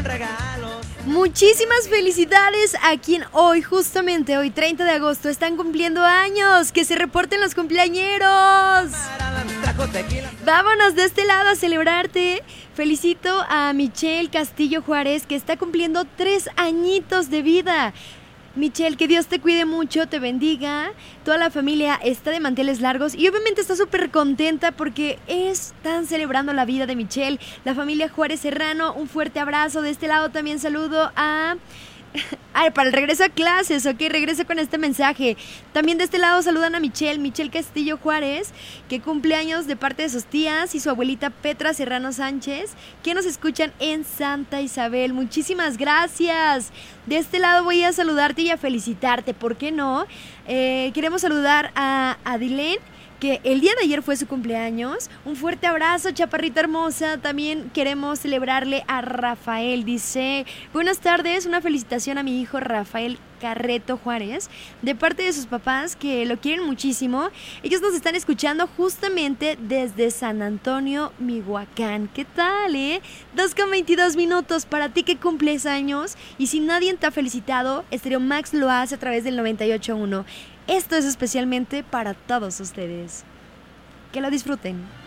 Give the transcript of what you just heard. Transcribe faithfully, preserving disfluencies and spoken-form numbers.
Muchísimas felicidades a quien hoy, justamente hoy, treinta de agosto, están cumpliendo años. Que se reporten los cumpleañeros. Vámonos de este lado a celebrarte. Felicito a Michelle Castillo Juárez, que está cumpliendo tres añitos de vida. Michelle, que Dios te cuide mucho, te bendiga. Toda la familia está de manteles largos y obviamente está súper contenta porque están celebrando la vida de Michelle. La familia Juárez Serrano, un fuerte abrazo. De este lado también saludo a... Ay, para el regreso a clases, ok, regreso con este mensaje. También de este lado saludan a Michelle, Michelle Castillo Juárez, que cumple años de parte de sus tías y su abuelita Petra Serrano Sánchez, que nos escuchan en Santa Isabel. Muchísimas gracias. De este lado voy a saludarte y a felicitarte, ¿por qué no? Eh, queremos saludar a Adilén, que el día de ayer fue su cumpleaños. Un fuerte abrazo, chaparrita hermosa. También queremos celebrarle a Rafael. Dice, buenas tardes, una felicitación a mi hijo Rafael Carreto Juárez, de parte de sus papás, que lo quieren muchísimo. Ellos nos están escuchando justamente desde San Antonio, Michoacán. ¿Qué tal, eh? dos con veintidós minutos para ti que cumples años. Y si nadie te ha felicitado, Estéreo Max lo hace a través del noventa y ocho punto uno. Esto es especialmente para todos ustedes. Que lo disfruten.